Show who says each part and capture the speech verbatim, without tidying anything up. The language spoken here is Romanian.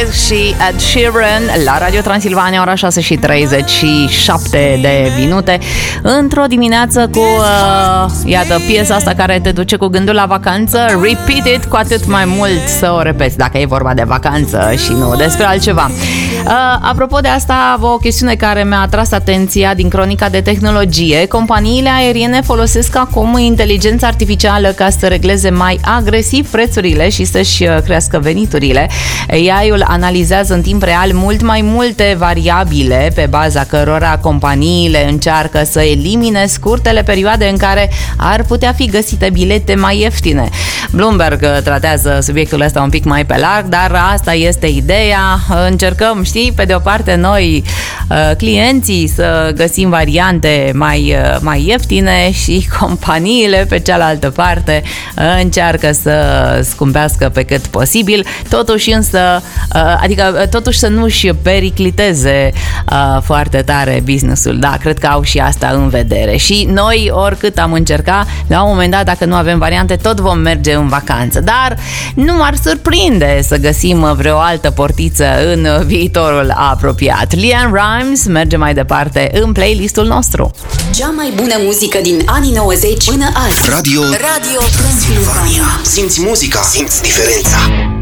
Speaker 1: și Ed Sheeran la Radio Transilvania, ora șase și treizeci și șapte de minute. Într-o dimineață cu, uh, iată, piesa asta care te duce cu gândul la vacanță. Repeat it, cu atât mai mult să o repeți dacă e vorba de vacanță și nu despre altceva. Uh, apropo de asta, o chestiune care mi-a atras atenția din cronica de tehnologie. Companiile aeriene folosesc acum inteligența artificială ca să regleze mai agresiv prețurile și să-și crească veniturile. A I-ul analizează în timp real mult mai multe variabile pe baza cărora companiile încearcă să elimine scurtele perioade în care ar putea fi găsite bilete mai ieftine. Bloomberg tratează subiectul ăsta un pic mai pe larg, dar asta este ideea. Încercăm, știi, pe de o parte noi, clienții, să găsim variante mai, mai ieftine și companiile, pe cealaltă parte, încearcă să scumpească pe cât posibil, totuși însă, adică totuși să nu-și pericliteze foarte tare business-ul. Da, cred că au și asta în vedere. Și noi, oricât am încercat, la un moment dat, dacă nu avem variante, tot vom merge în vacanță. Dar nu m-ar surprinde să găsim vreo altă portiță în viitorul apropiat. LeAnn Rimes merge mai departe în playlistul nostru.
Speaker 2: Cea mai bună muzică din anii nouăzeci până azi.
Speaker 3: Radio,
Speaker 2: Radio Transilvania.
Speaker 3: Simți muzica, simți diferența.